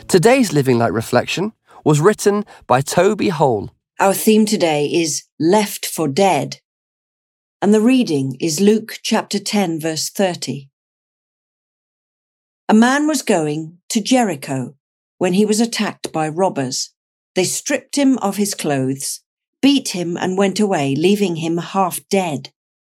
Today's Living Light reflection was written by Toby Hole. Our theme today is Left for Dead, and the reading is Luke chapter 10, verse 30. A man was going to Jericho when he was attacked by robbers. They stripped him of his clothes, beat him, and went away, leaving him half dead.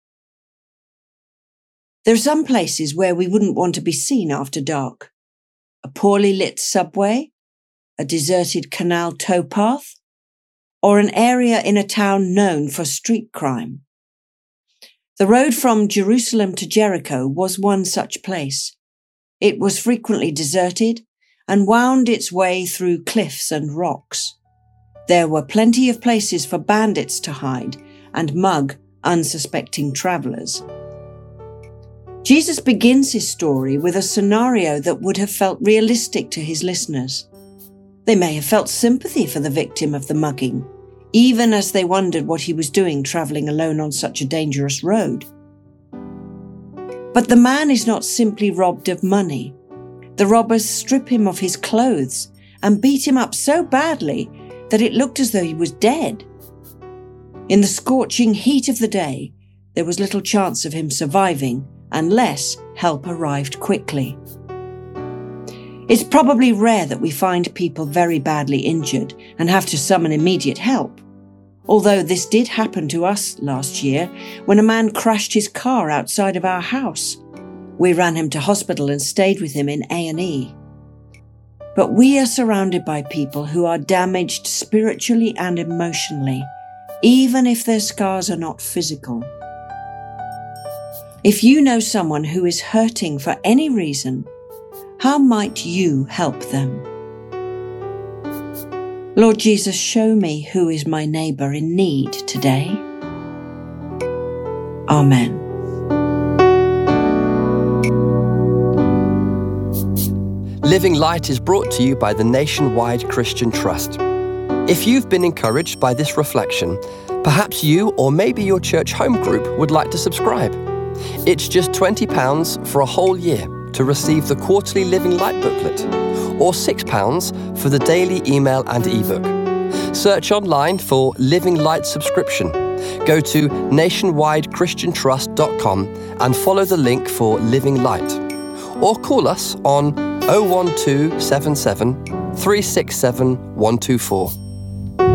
There are some places where we wouldn't want to be seen after dark. A poorly lit subway, a deserted canal towpath, or an area in a town known for street crime. The road from Jerusalem to Jericho was one such place. It was frequently deserted and wound its way through cliffs and rocks. There were plenty of places for bandits to hide and mug unsuspecting travellers. Jesus begins his story with a scenario that would have felt realistic to his listeners. They may have felt sympathy for the victim of the mugging, even as they wondered what he was doing travelling alone on such a dangerous road. But the man is not simply robbed of money. The robbers strip him of his clothes and beat him up so badly that it looked as though he was dead. In the scorching heat of the day, there was little chance of him surviving unless help arrived quickly. It's probably rare that we find people very badly injured and have to summon immediate help, although this did happen to us last year when a man crashed his car outside of our house. We ran him to hospital and stayed with him in A&E. But we are surrounded by people who are damaged spiritually and emotionally, even if their scars are not physical. If you know someone who is hurting for any reason, how might you help them? Lord Jesus, show me who is my neighbour in need today. Amen. Living Light is brought to you by the Nationwide Christian Trust. If you've been encouraged by this reflection, perhaps you or maybe your church home group would like to subscribe. It's just £20 for a whole year to receive the quarterly Living Light booklet, or £6 for the daily email and ebook. Search online for Living Light subscription. Go to nationwidechristiantrust.com and follow the link for Living Light. Or call us on 01277 367 124.